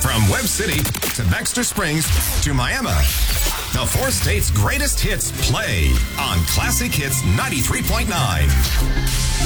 From Webb City to Baxter Springs to Miami, the four states' greatest hits play on Classic Hits 93.9.